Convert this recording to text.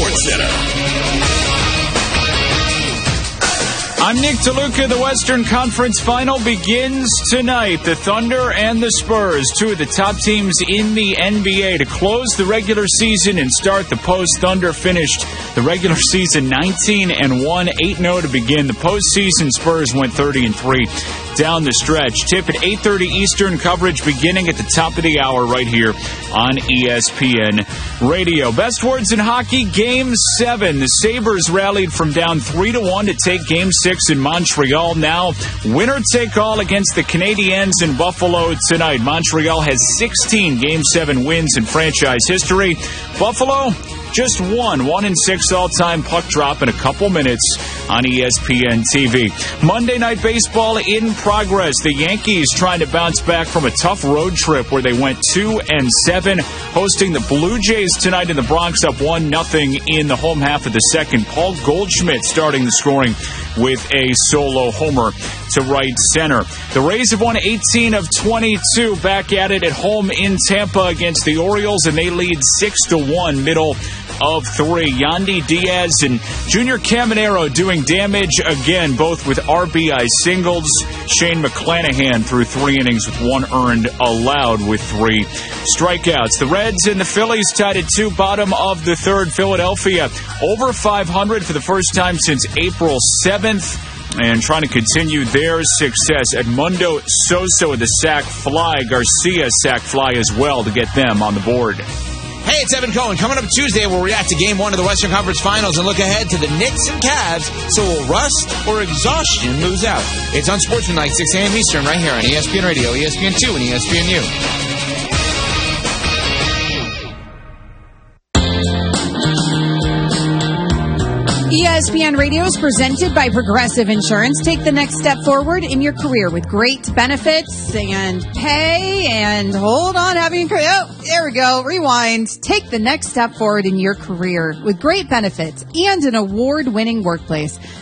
Sports Center. I'm Nick DeLuca. The Western Conference Final begins tonight. The Thunder and the Spurs, two of the top teams in the NBA, to close the regular season and start the post. Thunder finished the regular season 19-1, 8-0 to begin. The postseason, Spurs went 30-3 down the stretch. Tip at 8:30 Eastern, coverage beginning at the top of the hour right here on ESPN Radio. Best words in hockey, Game 7. The Sabres rallied from down 3-1 to take Game 6 in Montreal. Now, winner take all against the Canadiens in Buffalo tonight. Montreal has 16 Game 7 wins in franchise history. Buffalo, just 1-6 all-time puck drop in a couple minutes on ESPN TV. Monday Night Baseball in progress. The Yankees trying to bounce back from a tough road trip where they went 2-7, hosting the Blue Jays tonight in the Bronx, up 1-0 in the home half of the second. Paul Goldschmidt starting the scoring with a solo homer to right center. The Rays have won 18 of 22, back at it at home in Tampa against the Orioles, and they lead 6-1, middle of 3. Yandy Diaz and Junior Caminero doing damage again, both with RBI singles. Shane McClanahan threw 3 innings with 1 earned, allowed with 3 strikeouts. The Reds and the Phillies tied at 2, bottom of the third. Philadelphia over 500 for the first time since April 7th. And trying to continue their success. Edmundo Sosa with a sac fly. Garcia sac fly as well to get them on the board. Hey, it's Evan Cohen. Coming up Tuesday, we'll react to Game 1 of the Western Conference Finals and look ahead to the Knicks and Cavs. So will rust or exhaustion lose out? It's on Sportsman Night, 6 a.m. Eastern, right here on ESPN Radio, ESPN2, and ESPNU. ESPN Radio is presented by Progressive Insurance. Take the next step forward in your career with great benefits and pay and hold on, there we go, rewind. Take the next step forward in your career with great benefits and an award-winning workplace.